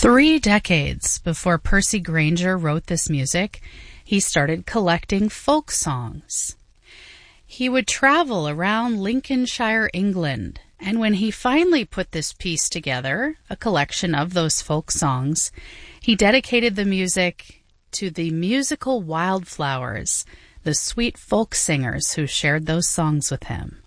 3 decades before Percy Grainger wrote this music, he started collecting folk songs. He would travel around Lincolnshire, England, and when he finally put this piece together, a collection of those folk songs, he dedicated the music to the musical wildflowers, the sweet folk singers who shared those songs with him.